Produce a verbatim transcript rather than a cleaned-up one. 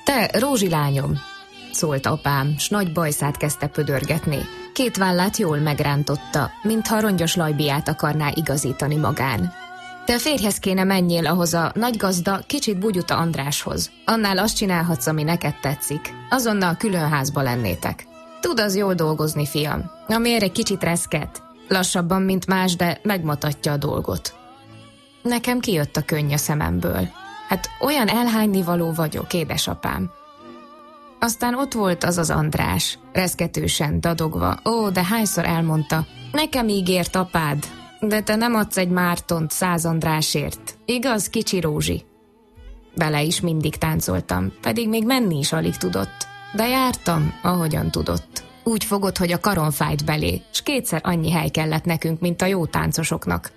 Te, Rózsi lányom, szólt apám, s nagy bajszát kezdte pödörgetni. Két vállát jól megrántotta, mintha rongyos lajbiát akarná igazítani magán. Te férjhez kéne menjél ahhoz a nagy gazda, kicsit bugyuta Andráshoz. Annál azt csinálhatsz, ami neked tetszik. Azonnal külön házba lennétek. Tud az jól dolgozni, fiam. Amiért egy kicsit reszket. Lassabban, mint más, de megmutatja a dolgot. Nekem kijött a könny a szememből. Hát olyan elhánynivaló vagyok, édesapám. Aztán ott volt az az András, reszketősen, dadogva. Ó, de hányszor elmondta, nekem ígért apád, de te nem adsz egy Mártont száz Andrásért. Igaz, kicsi Rózsi? Vele is mindig táncoltam, pedig még menni is alig tudott. De jártam, ahogyan tudott. Úgy fogott, hogy a karon fájt belé, s kétszer annyi hely kellett nekünk, mint a jó táncosoknak.